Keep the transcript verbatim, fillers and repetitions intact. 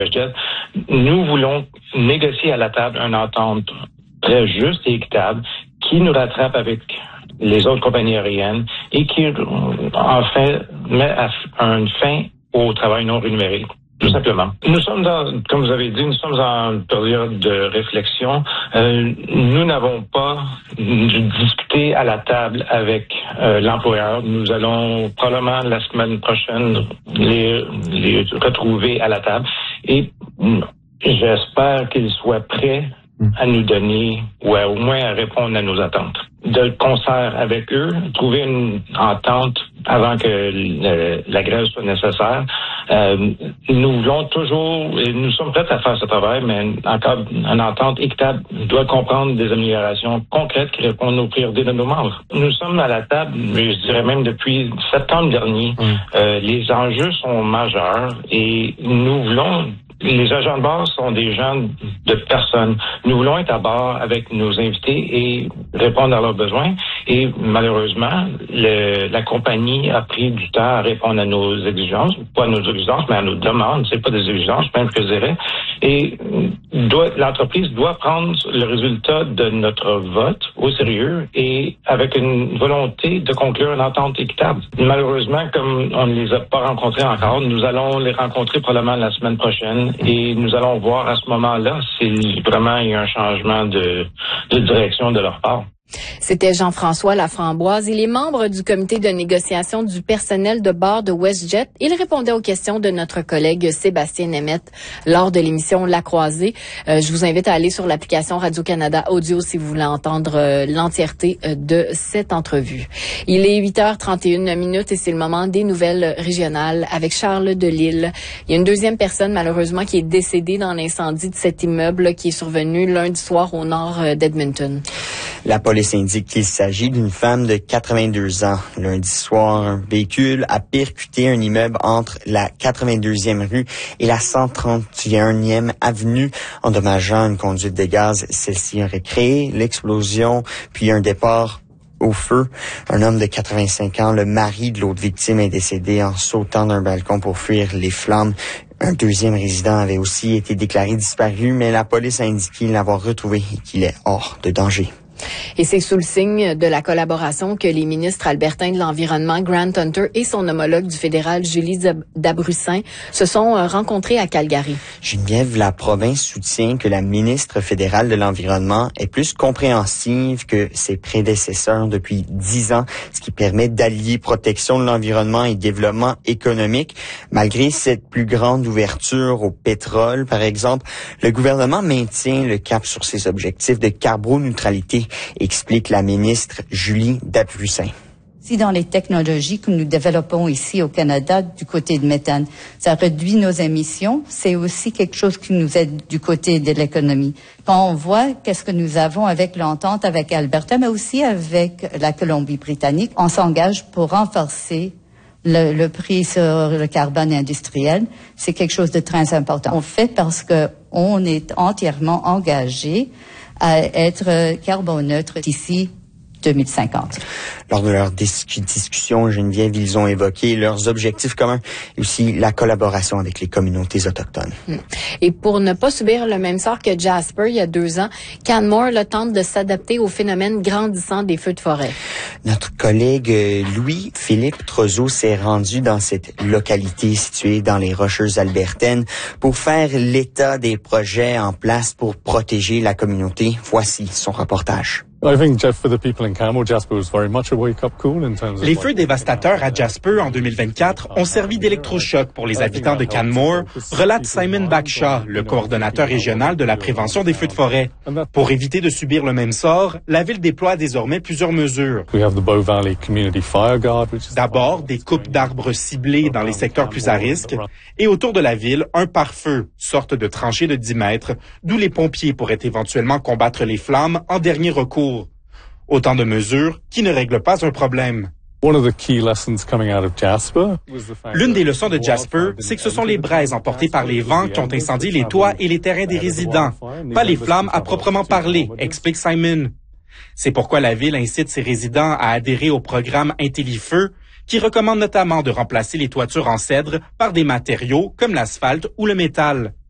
WestJet. Nous voulons négocier à la table une entente très juste et équitable qui nous rattrape avec les autres compagnies aériennes et qui, enfin, met une fin au travail non rémunéré. Tout simplement. Nous sommes dans, comme vous avez dit, nous sommes en période de réflexion. Euh, nous n'avons pas discuté à la table avec euh, l'employeur. Nous allons probablement la semaine prochaine les, les retrouver à la table et j'espère qu'ils soient prêts à nous donner ou à, au moins à répondre à nos attentes. De concert avec eux, trouver une entente avant que le, la grève soit nécessaire. Euh, nous voulons toujours, et nous sommes prêts à faire ce travail, mais encore une entente équitable doit comprendre des améliorations concrètes qui répondent aux priorités de nos membres. Nous sommes à la table, je dirais même depuis septembre dernier. Mmh. Euh, les enjeux sont majeurs et nous voulons. Les agents de bord sont des gens de personnes. Nous voulons être à bord avec nos invités et répondre à leurs besoins. Et malheureusement, le, la compagnie a pris du temps à répondre à nos exigences, pas à nos exigences, mais à nos demandes. C'est pas des exigences, même que je dirais. Et doit, l'entreprise doit prendre le résultat de notre vote au sérieux et avec une volonté de conclure une entente équitable. Malheureusement, comme on ne les a pas rencontrés encore, nous allons les rencontrer probablement la semaine prochaine. Et nous allons voir à ce moment-là si vraiment il y a un changement de, de direction de leur part. C'était Jean-François Laframboise. Il est membre du comité de négociation du personnel de bord de WestJet. Il répondait aux questions de notre collègue Sébastien Nemeth lors de l'émission La Croisée. Euh, je vous invite à aller sur l'application Radio-Canada Audio si vous voulez entendre euh, l'entièreté euh, de cette entrevue. Il est huit heures trente et une minutes et c'est le moment des nouvelles régionales avec Charles Delisle. Il y a une deuxième personne malheureusement qui est décédée dans l'incendie de cet immeuble qui est survenu lundi soir au nord euh, d'Edmonton. La police indique qu'il s'agit d'une femme de quatre-vingt-deux ans. Lundi soir, un véhicule a percuté un immeuble entre la quatre-vingt-deuxième rue et la cent trente et unième avenue, endommageant une conduite de gaz. Celle-ci aurait créé l'explosion, puis un départ au feu. Un homme de quatre-vingt-cinq ans, le mari de l'autre victime, est décédé en sautant d'un balcon pour fuir les flammes. Un deuxième résident avait aussi été déclaré disparu, mais la police a indiqué l'avoir retrouvé et qu'il est hors de danger. Et c'est sous le signe de la collaboration que les ministres albertains de l'Environnement, Grant Hunter, et son homologue du fédéral, Julie Dabrusin, se sont rencontrés à Calgary. Geneviève, la province soutient que la ministre fédérale de l'Environnement est plus compréhensive que ses prédécesseurs depuis dix ans, ce qui permet d'allier protection de l'environnement et développement économique. Malgré cette plus grande ouverture au pétrole, par exemple, le gouvernement maintient le cap sur ses objectifs de carboneutralité, explique la ministre Julie Dabrusin. Si dans les technologies que nous développons ici au Canada, du côté de méthane, ça réduit nos émissions, c'est aussi quelque chose qui nous aide du côté de l'économie. Quand on voit qu'est-ce que nous avons avec l'entente avec Alberta, mais aussi avec la Colombie-Britannique, on s'engage pour renforcer le, le prix sur le carbone industriel. C'est quelque chose de très important. On fait parce que on est entièrement engagé à être carboneutre d'ici deux mille cinquante. Lors de leur dis- discussion, Geneviève, ils ont évoqué leurs objectifs communs et aussi la collaboration avec les communautés autochtones. Et pour ne pas subir le même sort que Jasper il y a deux ans, Canmore le tente de s'adapter au phénomène grandissant des feux de forêt. Notre collègue Louis-Philippe Trozeau s'est rendu dans cette localité située dans les Rocheuses albertaines pour faire l'état des projets en place pour protéger la communauté. Voici son reportage. Les feux dévastateurs à Jasper en deux mille vingt-quatre ont servi d'électrochoc pour les habitants de Canmore, relate Simon Bagshaw, le coordonnateur régional de la prévention des feux de forêt. Pour éviter de subir le même sort, la ville déploie désormais plusieurs mesures. D'abord, des coupes d'arbres ciblées dans les secteurs plus à risque, et autour de la ville, un pare-feu, sorte de tranchée de dix mètres, d'où les pompiers pourraient éventuellement combattre les flammes en dernier recours. Autant de mesures qui ne règlent pas un problème. L'une des leçons de Jasper, c'est que ce sont les braises emportées par les vents qui ont incendié les toits et les terrains des résidents, pas les flammes à proprement parler, explique Simon. C'est pourquoi la ville incite ses résidents à adhérer au programme IntelliFeu, qui recommande notamment de remplacer les toitures en cèdre par des matériaux comme l'asphalte ou le métal.